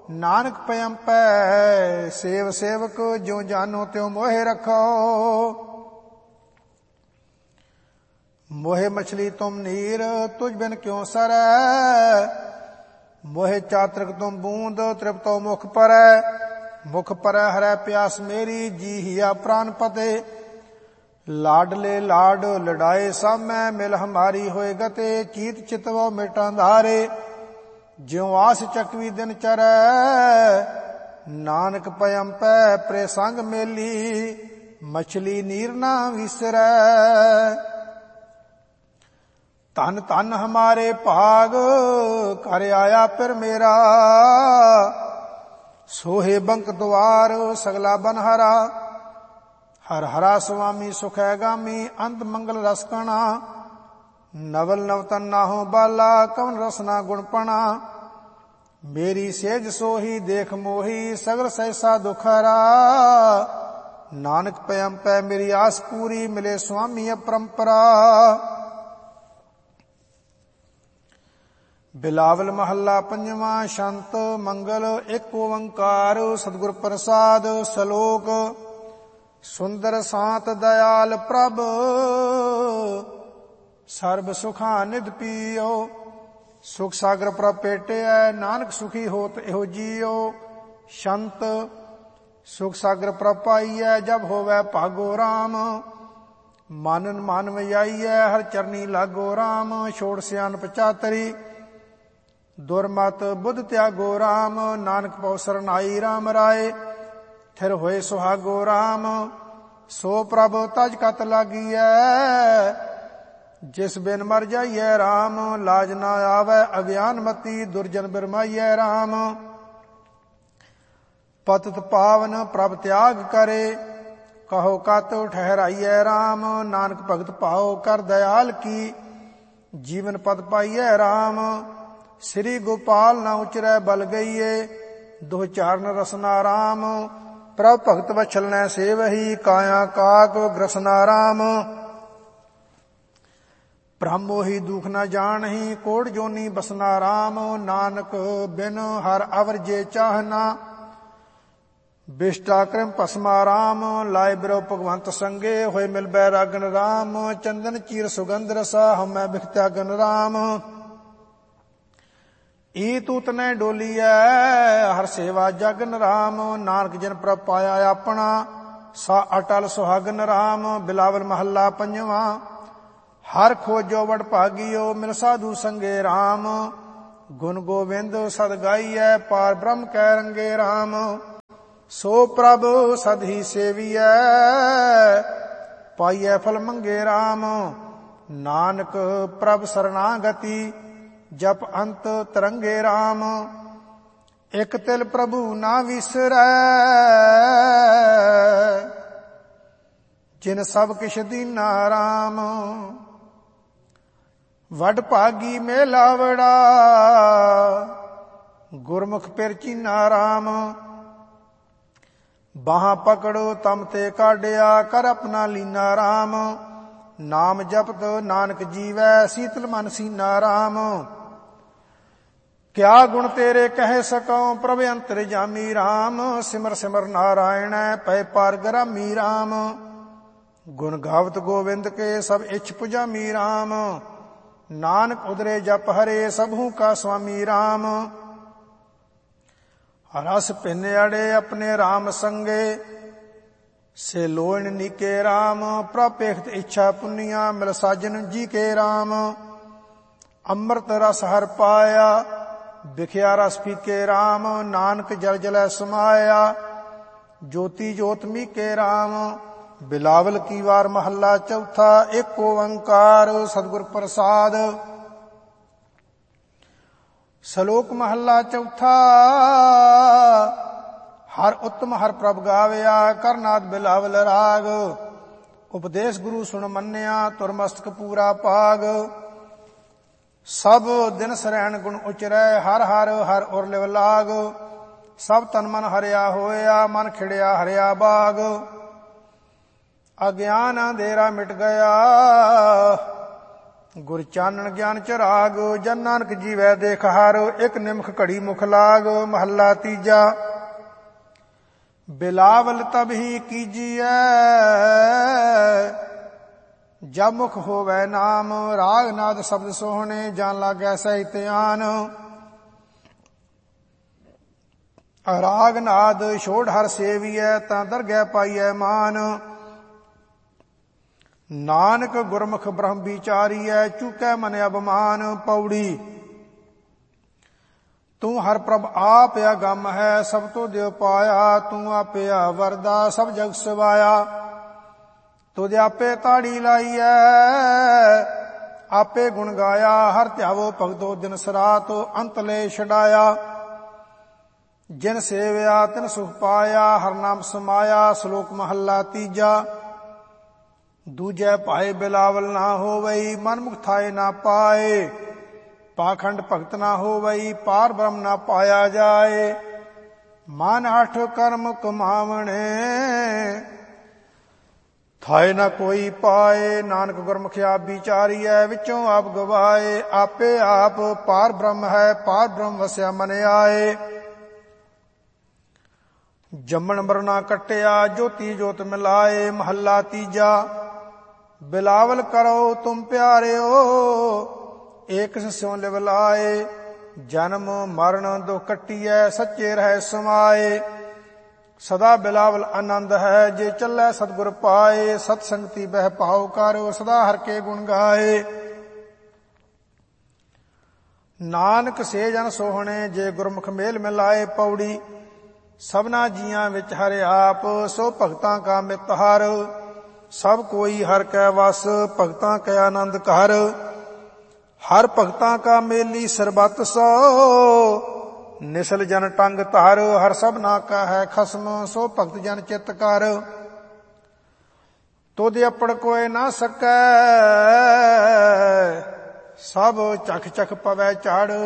Nanak ਭਇੰਪੈ save ਸੇਵਕ ਜਿਉ ਜਾਨੋ ਤਿਉ ਮੋਹਿ ਰਖੋ। ਮੋਹਿ ਮਛਲੀ ਤੁਮ ਨੀਰ ਤੁਝ ਬਿਨ ਕਿਉ ਸਰੈ। ਮੋਹਿ ਚਾਤ੍ਰਿਕ ਤੁਮ ਬੂੰਦ ਤ੍ਰਿਪਤੋ ਮੁਖ ਪਰੈ। ਮੁਖ ਪਰੈ ਹਰੈ ਪਿਆਸ ਮੇਰੀ ਜੀ ਹਿਆ ਪ੍ਰਾਨ ਪਤੇ। ਲਾਡਲੇ ਲਾਡ ਲੜਾਏ ਸਾਮੈ ਮਿਲ ਹਮਾਰੀ ਹੋਏ ਗਤੇ। ਚੀਤ ਚਿਤਵੋ ਮਿਟਾਂ ਧਾਰੇ ਜਿਉ ਆਸ ਚੱਕਵੀ ਦਿਨ ਚਰੈ। ਨਾਨਕ ਭਇੰਪੈ ਪ੍ਰੇ ਸੰਗ ਮੇਲੀ ਮਛਲੀ ਨੀਰ ਨਾ ਵਿਸਰੈ। ਧਨ ਧਨ ਹਮਾਰੇ ਭਾਗ ਘਰ ਆਇਆ ਫਿਰ ਮੇਰਾ। ਸੋਹੇ ਬੰਕ ਦੁਆਰ ਸਗਲਾ ਬਨਹਰਾ। ਹਰ ਹਰਾ ਸੁਆਮੀ ਸੁਖੈ ਗਾਮੀ ਅੰਤ ਮੰਗਲ ਰਸ ਕਣਾ। ਨਵਲ ਨਵਤਨ ਨਾਹੋ ਬਾਲਾ ਕਵਨ ਰਸਨਾ ਗੁਣਪਣਾ। ਮੇਰੀ ਸੇਜ ਸੋਹੀ ਦੇਖ ਮੋਹੀ ਸਗਲ ਸਹਿਸਾ ਦੁਖਰਾ। ਨਾਨਕ ਭਇੰਪੈ ਮੇਰੀ ਆਸ ਪੂਰੀ ਮਿਲੇ ਸੁਆਮੀ ਅਪਰੰਪਰਾ। ਬਿਲਾਵਲ ਮਹੱਲਾ ਪੰਜਵਾਂ। ਸ਼ੰਤ ਮੰਗਲ ਏਕ ਓੰਕਾਰ ਸਤਿਗੁਰ ਪ੍ਰਸਾਦ। ਸਲੋਕ ਸੁੰਦਰ ਸਾਤ ਦਇਆਲ ਪ੍ਰਭ ਸਰਬ ਸੁਖਾਂ ਨਿਧ ਪੀਓ। ਸੁਖ ਸਾਗਰ ਪ੍ਰਭ ਭੇਟਿਐ ਨਾਨਕ ਸੁਖੀ ਹੋਤ ਇਹੋ ਜੀਓ। ਸ਼ੰਤ ਸੁਖ ਸਾਗਰ ਪ੍ਰਭ ਪਾਈਐ ਜਬ ਹੋਵੈ ਭਾਗੋ ਰਾਮ। ਮਾਨਨ ਮਾਨ ਵਜਾਈਐ ਹਰ ਚਰਨੀ ਲਾਗੋ ਰਾਮ। ਛੋੜ ਸਿਆਣਪ ਚਾਤਰੀ ਦੁਰਮਤ ਬੁੱਧ ਤਿਆਗੋ ਰਾਮ। ਨਾਨਕ ਪਉ ਸਰਨਾਈ ਰਾਮ ਰਾਏ ਥਿਰ ਹੋਏ ਸੁਹਾਗੋ ਰਾਮ। ਸੋ ਪ੍ਰਭ ਤਜ ਕਤ ਲਾਗੀਐ ਜਿਸ ਬਿਨ ਮਰ ਜਾਈਐ ਰਾਮ। ਲਾਜ ਨਾ ਆਵੈ ਅਗਿਆਨ ਮਤੀ ਦੁਰਜਨ ਬਿਰਮਾਈਐ ਰਾਮ। ਪਤਿਤ ਪਾਵਨ ਪ੍ਰਭ ਤਿਆਗ ਕਰੇ ਕਹੋ ਕਤ ਠਹਿਰਾਈਐ ਰਾਮ। ਨਾਨਕ ਭਗਤ ਭਾਉ ਕਰ ਦਇਆਲ ਕੀ ਜੀਵਨ ਪਦ ਪਾਈਐ ਰਾਮ। ਸ੍ਰੀ ਗੋਪਾਲ ਨਾ ਉਚਰੈ ਬਲ ਗਈਏ ਦੁਹ ਚਾਰਨ ਰਸਨਾ ਰਾਮ। ਪ੍ਰਭ ਭਗਤ ਵਛਲਨੈ ਸੇਵਹੀ ਕਾਇਆ ਕਾਕ ਗ੍ਰਸਨਾ ਰਾਮ। ਭ੍ਰਮ ਮੋਹੀ ਦੁਖ ਨ ਜਾਣਹੀ ਕੋੜ ਜੋਨੀ ਬਸਨਾ ਰਾਮ। ਨਾਨਕ ਬਿਨ ਹਰ ਅਵਰ ਜੇ ਚਾਹਨਾ ਬਿਸ਼ਟਾ ਕ੍ਰਿਮ ਭਸਮਾ ਰਾਮ। ਲਾਇ ਬਿਰੋ ਭਗਵੰਤ ਸੰਗੇ ਹੋਏ ਮਿਲ ਬੈਰਾਗਨ ਰਾਮ। ਚੰਦਨ ਚੀਰ ਸੁਗੰਧ ਰਸਾ ਹਮੈ ਬਿਖ ਤਿਆਗਨ ਰਾਮ। ਈ ਤੂਤ ਨੈ ਡੋਲੀਐ ਹਰ ਸੇਵਾ ਜਗਨ ਰਾਮ। ਨਾਨਕ ਜਨ ਪ੍ਰਭ ਪਾਇਆ ਆਪਣਾ ਸਾ ਅਟਲ ਸੁਹਾਗਨ ਰਾਮ। ਬਿਲਾਵਲ ਮਹੱਲਾ ਪੰਜਵਾਂ। ਹਰ ਖੋਜੋ ਵਡ ਭਾਗੀਓ ਮਿਲ ਸਾਧੂ ਸੰਗੇ ਰਾਮ। ਗੁਣ ਗੋਬਿੰਦ ਸਦ ਗਾਈਐ ਪਾਰ ਬ੍ਰਹਮ ਕੈ ਰੰਗੇ ਰਾਮ। ਸੋ ਪ੍ਰਭ ਸਦ ਹੀ ਸੇਵੀਐ ਪਾਈਐ ਫਲ ਮੰਗੇ ਰਾਮ। ਨਾਨਕ ਪ੍ਰਭ ਸਰਨਾਗਤੀ ਜਪ ਅੰਤ ਤਰੰਗੇ ਰਾਮ। ਇਕ ਤਿਲ ਪ੍ਰਭੂ ਨਾ ਵਿਸਰੈ ਜਿਨ ਸਭ ਕਿਛ ਦੀਨਾ ਰਾਮ। ਵਡ ਭਾਗੀ ਮੇਲਾਵੜਾ ਗੁਰਮੁਖ ਪਿਰ ਚੀਨਾ ਰਾਮ। ਬਾਹਾਂ ਪਕੜੋ ਤਮ ਤੇ ਕਾਢਿਆ ਕਰ ਆਪਣਾ ਲੀਨਾ ਰਾਮ। ਨਾਮ ਜਪਤ ਨਾਨਕ ਜੀਵੈ ਸੀਤਲ ਮਨ ਸੀਨਾ ਰਾਮ। ਕਿਆ ਗੁਣ ਤੇਰੇ ਕਹਿ ਸਕਉ ਪ੍ਰਭ ਅੰਤਰ ਜਾਮੀ ਰਾਮ। ਸਿਮਰ ਸਿਮਰ ਨਾਰਾਇਣੈ ਪੈ ਪਾਰ ਗਰਾਮੀ ਰਾਮ। ਗੁਣ ਗਾਵਤ ਗੋਵਿੰਦ ਕੇ ਸਭ ਇੱਛ ਪੁਜਾਮੀ ਰਾਮ। ਨਾਨਕ ਉਦਰੇ ਜਪ ਹਰੇ ਸਭੂ ਕਾ ਸੁਆਮੀ ਰਾਮ। ਰਸ ਭਿੰਨ ਅੜੇ ਆਪਣੇ ਰਾਮ ਸੰਗੇ ਸੇ ਲੋਇਣ ਨੀਕੇ ਰਾਮ। ਪ੍ਰਭ ਪੇਖਤ ਇੱਛਾ ਪੁੰਨੀਆਂ ਮਿਲ ਸਾਜਨ ਜੀ ਕੇ ਰਾਮ। ਅੰਮ੍ਰਿਤ ਰਸ ਹਰ ਪਾਇਆ ਵਿਖਿਆ ਰਸ ਪੀਕੇ ਰਾਮ। ਨਾਨਕ ਜਲ ਜਲੈ ਸਮਾਇਆ ਜੋਤੀ ਜੋਤ ਮੀਕੇ ਰਾਮ। ਬਿਲਾਵਲ ਕੀ ਵਾਰ ਮਹੱਲਾ ਚੌਥਾ। ਏਕ ਓੰਕਾਰ ਸਤਿਗੁਰ ਪ੍ਰਸਾਦ। ਸਲੋਕ ਮਹੱਲਾ ਚੌਥਾ। ਹਰ ਉੱਤਮ ਹਰ ਪ੍ਰਭ ਗਾਵਿਆ ਕਰਨਾਦ ਬਿਲਾਵਲ ਰਾਗ। ਉਪਦੇਸ਼ ਗੁਰੂ ਸੁਣ ਮੰਨਿਆ ਤੁਰ ਮਸਤਕ ਪੂਰਾ ਭਾਗ। ਸਭ ਦਿਨ ਸਰੈਣ ਗੁਣ ਉਚਰੈ ਹਰ ਹਰ ਹਰ ਉਰ ਲਿਵ ਲਾਗ। ਸਭ ਤਨ ਮਨ ਹਰਿਆ ਹੋਇਆ ਮਨ ਖਿੜਿਆ ਹਰਿਆ ਬਾਗ। ਅਗਿਆਨ ਅੰਧੇਰਾ ਮਿਟ ਗਿਆ ਗੁਰ ਚਾਨਣ ਗਿਆਨ ਚਰਾਗ, ਜਨ ਨਾਨਕ ਜੀਵੈ ਦੇਖ ਹਰ, ਇਕ ਨਿਮਖ ਘੜੀ ਮੁਖ ਲਾਗ। ਮਹੱਲਾ ਤੀਜਾ। ਬਿਲਾਵਲ ਤਬ ਹੀ ਕੀਜੀਐ, ਜਬ ਮੁਖ ਹੋਵੈ ਨਾਮ। ਰਾਗ ਨਾਦ ਸ਼ਬਦ ਸੋਹਣੇ, ਜਾਨ ਲਾਗੈ ਸਹਿ ਧਿਆਨ। ਰਾਗ ਨਾਦ ਛੋੜ ਹਰ ਸੇਵੀਐ, ਤਾਂ ਦਰਗਹਿ ਪਾਈਐ ਮਾਨ। ਨਾਨਕ ਗੁਰਮੁਖ ਬ੍ਰਹਮ ਵਿਚਾਰੀਐ, ਚੁਕੈ ਮਨ ਅਭਿਮਾਨ। ਪੌੜੀ। ਤੂੰ ਹਰ ਪ੍ਰਭ ਆਪ ਅਗੰਮ ਹੈ, ਸਭ ਤੋਂ ਦਿਵ ਪਾਇਆ। ਤੂੰ ਆਪੇ ਵਰਦਾ, ਸਭ ਜਗ ਸਵਾਇਆ। ਤੁਧ ਆਪੇ ਤਾੜੀ ਲਾਈਐ, ਆਪੇ ਗੁਣ ਗਾਇਆ। ਹਰ ਧਿਆਵੋ ਭਗਤੋ ਦਿਨ ਸਰਾਤ, ਅੰਤ ਲੈ ਛਡਾਇਆ। ਜਿਨ ਸੇਵਿਆ ਤਿਨ ਸੁਖ ਪਾਇਆ, ਹਰ ਨਾਮ ਸਮਾਇਆ। ਸ਼ਲੋਕ ਮਹੱਲਾ ਤੀਜਾ। ਦੂਜੈ ਭਾਏ ਬਿਲਾਵਲ ਨਾ ਹੋਵਈ, ਮਨ ਮੁਖ ਥਾਏ ਨਾ ਪਾਏ। ਪਾਖੰਡ ਭਗਤ ਨਾ ਹੋਵਈ, ਪਾਰ ਬ੍ਰਹਮ ਨਾ ਪਾਇਆ ਜਾਏ। ਮਨ ਅਠ ਕਰਮ ਕਮਾਵਣੇ, ਥਾਏ ਨਾ ਕੋਈ ਪਾਏ। ਨਾਨਕ ਗੁਰਮੁਖ ਆਪ ਵਿਚਾਰੀਐ, ਵਿੱਚੋਂ ਆਪ ਗਵਾਏ। ਆਪੇ ਆਪ ਪਾਰ ਬ੍ਰਹਮ ਹੈ, ਪਾਰ ਬ੍ਰਹਮ ਵਸਿਆ ਮਨ ਆਏ। ਜੰਮਣ ਮਰਨਾ ਕੱਟਿਆ, ਜੋਤੀ ਜੋਤ ਮਿਲਾਏ। ਮਹੱਲਾ ਤੀਜਾ। ਬਿਲਾਵਲ ਕਰੋ ਤੁਮ ਪਿਆਰਿਓ, ਏਕ ਸਿਉ ਲਿਵ ਲਾਏ। ਜਨਮ ਮਰਨ ਦੁਖ ਕੱਟੀਐ, ਸੱਚੇ ਰਹਿ ਸਮਾਏ। ਸਦਾ ਬਿਲਾਵਲ ਆਨੰਦ ਹੈ, ਜੇ ਚੱਲੈ ਸਤਿਗੁਰ ਪਾਏ। ਸਤ ਸੰਗਤੀ ਬਹਿ ਭਾਉ ਕਰ, ਸਦਾ ਹਰ ਕੇ ਗੁਣ ਗਾਏ। ਨਾਨਕ ਸੇ ਜਨ ਸੋਹਣੇ, ਜੇ ਗੁਰਮੁਖ ਮੇਲ ਮਿਲਾਏ। ਪੌੜੀ। ਸਭਨਾ ਜੀਆਂ ਵਿੱਚ ਹਰਿ ਆਪ, ਸੋ ਭਗਤਾਂ ਕਾ ਮਿਤ ਹਰ। ਸਭ ਕੋਈ ਹਰ ਕੈ ਵਸ, ਭਗਤਾਂ ਕੈ ਆਨੰਦ ਘਰ। ਹਰ ਭਗਤਾਂ ਕਾ ਮੇਲੀ ਸਰਬਤ ਸੋ, ਨਿਸਲ ਜਨ ਟੰਗ ਧਰ। ਹਰ ਸਭਨਾ ਕਾ ਹੈ ਖਸਮ, ਸੋ ਭਗਤ ਜਨ ਚਿਤ ਕਰ। ਤੁਧ ਅਪੜ ਕੋਇ ਨਾ ਸਕੈ, ਸਭ ਚਖ ਚਖ ਪਵੈ ਝੜ।